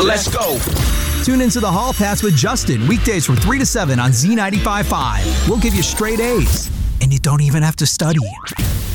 Let's go. Tune into the Hall Pass with Justin, weekdays from 3 to 7 on Z95.5. We'll give you straight A's, and you don't even have to study.